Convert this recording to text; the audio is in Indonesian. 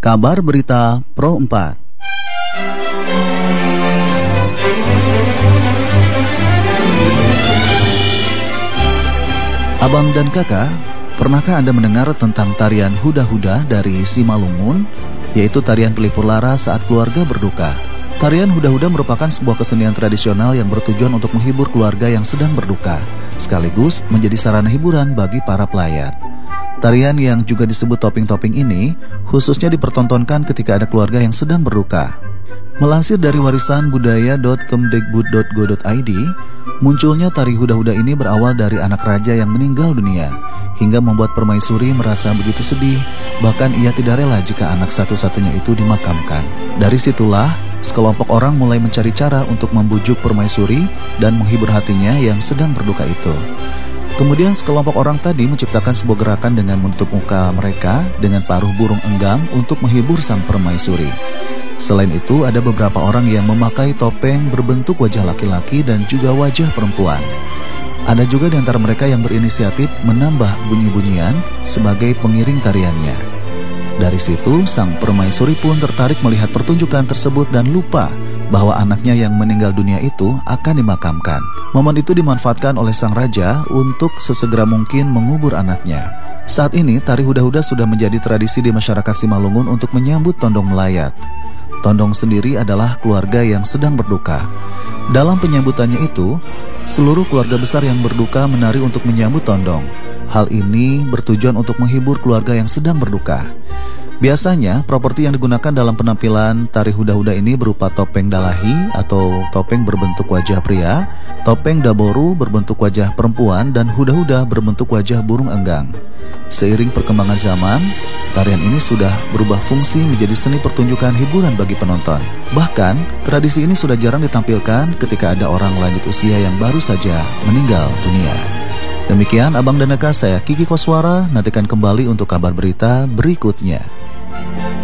Kabar Berita Pro 4. Abang dan kakak, pernahkah Anda mendengar tentang tarian huda-huda dari Simalungun, yaitu tarian pelipur lara saat keluarga berduka? Tarian huda-huda merupakan sebuah kesenian tradisional yang bertujuan untuk menghibur keluarga yang sedang berduka, sekaligus menjadi sarana hiburan bagi para pelayat. Tarian yang juga disebut topeng-topeng ini khususnya dipertontonkan ketika ada keluarga yang sedang berduka. Melansir dari warisanbudaya.kemdekbud.go.id, munculnya tari huda-huda ini berawal dari anak raja yang meninggal dunia, hingga membuat permaisuri merasa begitu sedih, bahkan ia tidak rela jika anak satu-satunya itu dimakamkan. Dari situlah, sekelompok orang mulai mencari cara untuk membujuk permaisuri dan menghibur hatinya yang sedang berduka itu. Kemudian sekelompok orang tadi menciptakan sebuah gerakan dengan menutup muka mereka dengan paruh burung enggang untuk menghibur sang permaisuri. Selain itu, ada beberapa orang yang memakai topeng berbentuk wajah laki-laki dan juga wajah perempuan. Ada juga di antara mereka yang berinisiatif menambah bunyi-bunyian sebagai pengiring tariannya. Dari situ, sang permaisuri pun tertarik melihat pertunjukan tersebut dan lupa bahwa anaknya yang meninggal dunia itu akan dimakamkan. Momen itu dimanfaatkan oleh sang raja untuk sesegera mungkin mengubur anaknya. Saat ini, tari huda-huda sudah menjadi tradisi di masyarakat Simalungun untuk menyambut tondong melayat. Tondong sendiri adalah keluarga yang sedang berduka. Dalam penyambutannya itu, seluruh keluarga besar yang berduka menari untuk menyambut tondong. Hal ini bertujuan untuk menghibur keluarga yang sedang berduka. Biasanya, properti yang digunakan dalam penampilan tari huda-huda ini berupa topeng dalahi atau topeng berbentuk wajah pria, topeng daboru berbentuk wajah perempuan, dan huda-huda berbentuk wajah burung enggang. Seiring perkembangan zaman, tarian ini sudah berubah fungsi menjadi seni pertunjukan hiburan bagi penonton. Bahkan, tradisi ini sudah jarang ditampilkan ketika ada orang lanjut usia yang baru saja meninggal dunia. Demikian Abang dan Eka, saya Kiki Koswara, nantikan kembali untuk kabar berita berikutnya.